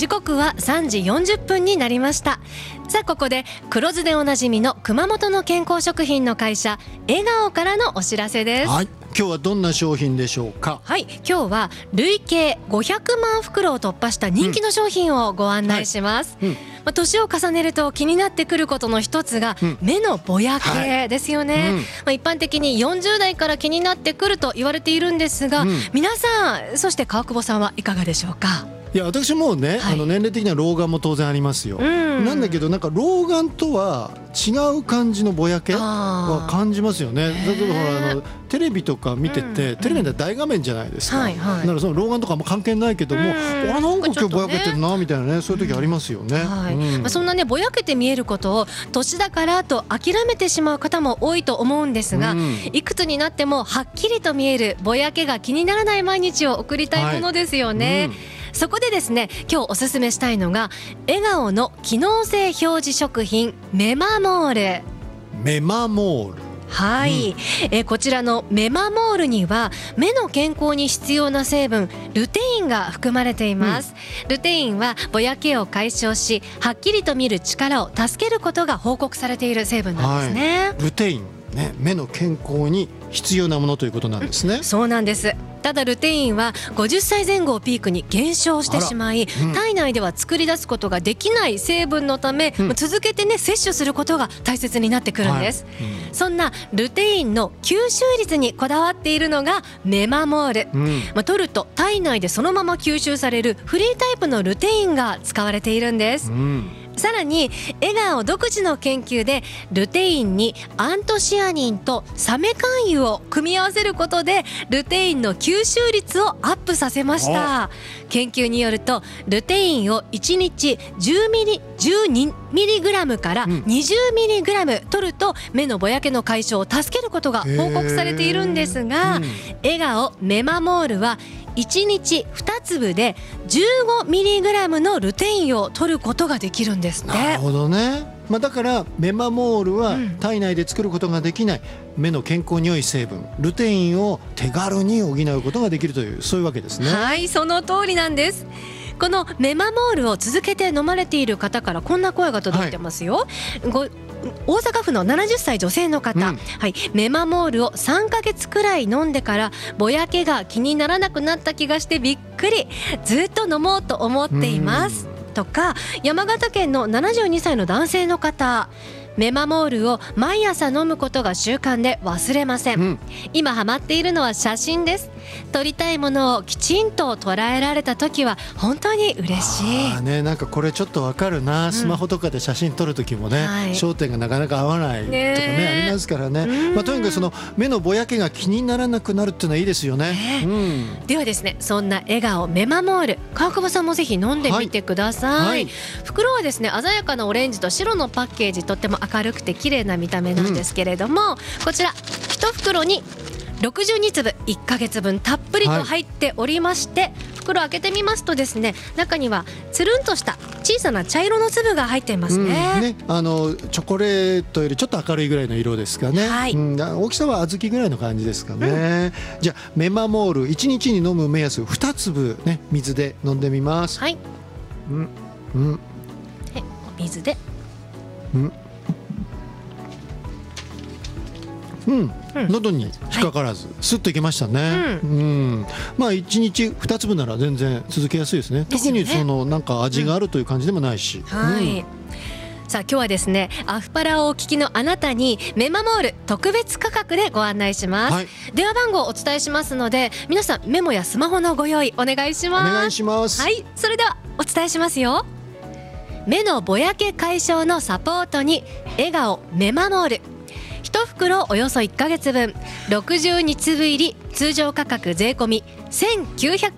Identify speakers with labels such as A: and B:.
A: 時刻は3時40分になりました。さあここで黒酢でおなじみの熊本の健康食品の会社笑顔からのお知らせです。
B: はい、今日はどんな商品でしょうか。
A: はい、今日は累計500万袋を突破した人気の商品をご案内します。年を重ねると気になってくることの一つが目のぼやけですよね。一般的に40代から気になってくると言われているんですが、皆さん、そして川久保さんはいかがでしょうか。
B: いや私もね、年齢的には老眼も当然ありますよ。なんだけどなんか老眼とは違う感じのぼやけは感じますよね。例えばほらテレビとか見てて、テレビで大画面じゃないですか。だからその老眼とかも関係ないけども、なんか今日ぼやけてるなみたいなね、そういう時ありますよね。
A: そんなねぼやけて見えることを年だからと諦めてしまう方も多いと思うんですが、いくつになってもはっきりと見えるぼやけが気にならない毎日を送りたいものですよね。そこでですね、今日おすすめしたいのが笑顔の機能性表示食品メマモール。
B: メマモール、
A: はい、こちらのメマモールには目の健康に必要な成分ルテインが含まれています。ルテインはぼやけを解消しはっきりと見る力を助けることが報告されている成分なんですね。
B: ルテインね、目の健康に必要なものということなんですね。
A: そうなんです。ただルテインは50歳前後をピークに減少してしまい、体内では作り出すことができない成分のため、続けてね摂取することが大切になってくるんです。そんなルテインの吸収率にこだわっているのがメマモール。取ると体内でそのまま吸収されるフリータイプのルテインが使われているんです。さらに笑顔独自の研究でルテインにアントシアニンとサメ肝油を組み合わせることでルテインの吸収率をアップさせました。研究によるとルテインを1日12ミリグラムから20ミリグラム取ると目のぼやけの解消を助けることが報告されているんですが、笑顔メマモールは1日2粒で15ミリグラムのルテインを取ることができるんですね。
B: なるほどね。だからメマモールは体内で作ることができない目の健康に良い成分ルテインを手軽に補うことができるという、そういうわけですね。
A: はい、その通りなんです。このメマモールを続けて飲まれている方からこんな声が届いてますよ。大阪府の70歳女性の方、メマモールを3ヶ月くらい飲んでからぼやけが気にならなくなった気がしてびっくり、ずっと飲もうと思っていますとか、山形県の72歳の男性の方、メマモールを毎朝飲むことが習慣で忘れません。今ハマっているのは写真です。撮りたいものをきちんと捉えられた時は本当に嬉しい。
B: なんかこれちょっとわかるな。スマホとかで写真撮る時もね、焦点がなかなか合わないとかねありますからね。とにかくその目のぼやけが気にならなくなるっていうのはいいですよね。
A: ではですね、そんな笑顔メマモール、川久保さんもぜひ飲んでみてください。袋はですね鮮やかなオレンジと白のパッケージ、とっても明るくて綺麗な見た目なんですけれども、こちら1袋に62粒1ヶ月分たっぷりと入っておりまして、袋開けてみますとですね、中にはつるんとした小さな茶色の粒が入っていますね。
B: チョコレートよりちょっと明るいぐらいの色ですかね。大きさは小豆ぐらいの感じですかね。じゃあメマモール1日に飲む目安2粒ね、水で飲んでみます。
A: お水で
B: 喉に引っかからずスッといけましたね。1日2粒なら全然続けやすいですね。特にそのなんか味があるという感じでもないし。
A: さあ今日はですね、アフパラをお聞きのあなたにメマモール特別価格でご案内します。電話番号をお伝えしますので、皆さんメモやスマホのご用意お願いします。
B: お願いします。
A: はい、それではお伝えしますよ。目のぼやけ解消のサポートに笑顔メマモール、1袋およそ1ヶ月分62粒入り、通常価格税込み1900